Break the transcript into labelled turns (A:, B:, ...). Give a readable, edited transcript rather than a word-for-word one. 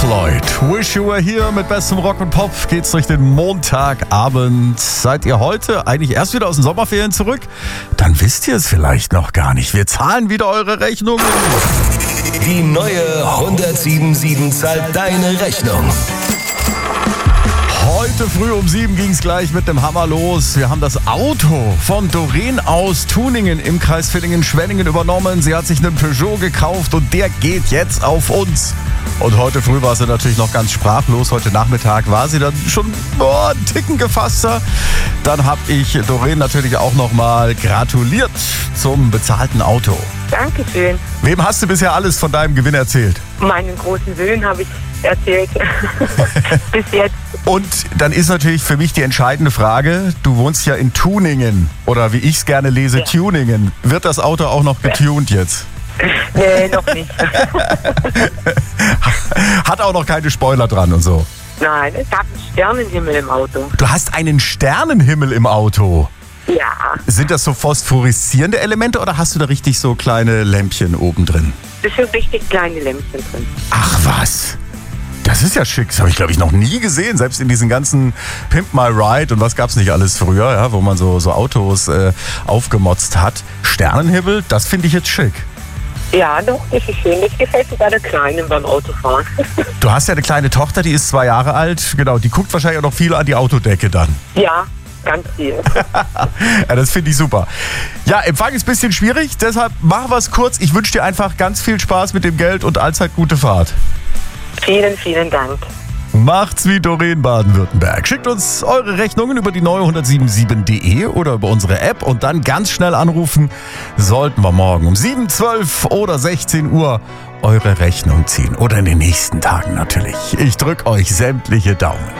A: Floyd. Wish You Were Here mit bestem Rock und Pop geht's durch den Montagabend. Seid ihr heute eigentlich erst wieder aus den Sommerferien zurück? Dann wisst ihr es vielleicht noch gar nicht. Wir zahlen wieder eure Rechnungen.
B: Die neue 107.7 zahlt deine Rechnung.
A: Heute früh um 7 ging es gleich mit dem Hammer los. Wir haben das Auto von Doreen aus Tuningen im Kreis Villingen-Schwenningen übernommen. Sie hat sich einen Peugeot gekauft und der geht jetzt auf uns. Und heute früh war sie natürlich noch ganz sprachlos. Heute Nachmittag war sie dann schon einen Ticken gefasster. Dann habe ich Doreen natürlich auch nochmal gratuliert zum bezahlten Auto.
C: Dankeschön.
A: Wem hast du bisher alles von deinem Gewinn erzählt?
C: Meinen großen Söhnen habe ich erzählt. Bis jetzt.
A: Und dann ist natürlich für mich die entscheidende Frage, du wohnst ja in Tuningen oder wie ich es gerne lese,
C: Ja.
A: Tuningen. Wird das Auto auch noch getuned jetzt?
C: Nee, noch nicht.
A: Hat auch noch keine Spoiler dran und so.
C: Nein, es gab einen Sternenhimmel im Auto.
A: Du hast einen Sternenhimmel im Auto.
C: Ja,
A: Sind das so phosphoreszierende Elemente oder hast du da richtig so kleine Lämpchen oben drin?
C: es sind richtig kleine Lämpchen drin.
A: Ach was. Das ist ja schick. Das habe ich, glaube ich, noch nie gesehen. Selbst in diesen ganzen Pimp My Ride und was gab's nicht alles früher, ja, wo man so Autos aufgemotzt hat. Sternenhimmel, das finde ich jetzt schick.
C: Ja, doch, das ist schön. Das gefällt sogar der Kleinen beim Autofahren.
A: Du hast ja eine kleine Tochter, die ist 2 Jahre alt. Genau, die guckt wahrscheinlich auch noch viel an die Autodecke dann.
C: Ja, ganz viel.
A: Ja, das finde ich super. Ja, Empfang ist ein bisschen schwierig, deshalb machen wir es kurz. Ich wünsche dir einfach ganz viel Spaß mit dem Geld und allzeit gute Fahrt.
C: Vielen, vielen Dank.
A: Macht's wie Doreen Baden-Württemberg. Schickt uns eure Rechnungen über die neue 107.7.de oder über unsere App und dann ganz schnell anrufen, sollten wir morgen um 7, 12 oder 16 Uhr eure Rechnung ziehen. Oder in den nächsten Tagen natürlich. Ich drück euch sämtliche Daumen.